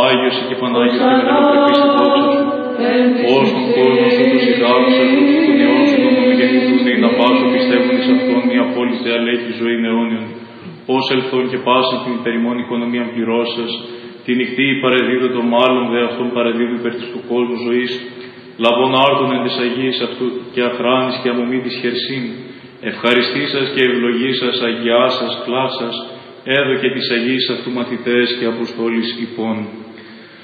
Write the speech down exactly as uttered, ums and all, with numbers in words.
Άγιος και Πανάγιος και μεγαλοπρεπής η δόξα σου, ως τον κόσμο σου τους ιδάλουσας, τους τον Υιόν σου τον ομιγεννηθούν, ή να πάσω πιστεύουν εις αυτόν η απόλυτη αλέκη ζωή αιώνιον, ως ελθόν και πάσαν την υπερημών οικονομίαν πληρώσας, τη νυχτή παρεδίδω το μάλλον δε αυτόν παρεδίδου υπέρ της του κόσμου ζωής, λαβών άρτων εν της Αγίας αυτού και αχράνης και αμομή της χερσίν, ευχαριστήσας και ευλογήσας αγιάσας κλάσας, έδω και της Αγίας αυτού μαθητές και αποστόλης υπών.